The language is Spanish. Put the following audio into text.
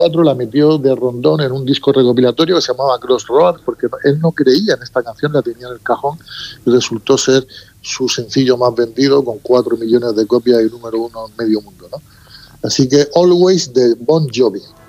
la metió de rondón en un disco recopilatorio que se llamaba Crossroads, porque él no creía en esta canción, la tenía en el cajón, y resultó ser su sencillo más vendido, con 4 millones de copias y número 1 en medio mundo, ¿no? Así que Always de Bon Jovi.